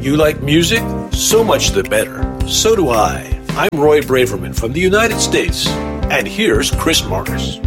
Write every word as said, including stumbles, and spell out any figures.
You like music? So much the better. So do I. I'm Roy Braverman from the United States. And here's Chris Morris.